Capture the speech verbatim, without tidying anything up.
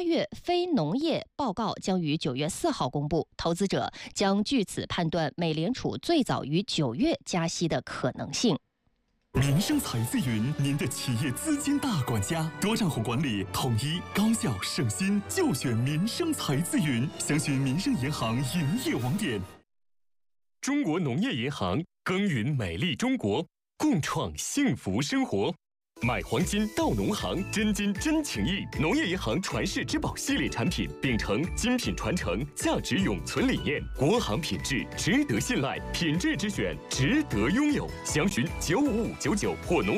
月非农业报告将于九月四号公布，投资者将据此判断美联储最早于九月加息的可能性。 民生财自云，您的企业资金大管家，多账户管理，统一高效省心，就选民生财自云。详询民生银行营业网点。 中国农业银行耕耘美丽中国，共创幸福生活。买黄金到农行，真金真情意。农业银行传世之宝系列产品，秉承精品传承、价值永存理念，国行品质值得信赖，品质之选值得拥有。详询九五五九九或农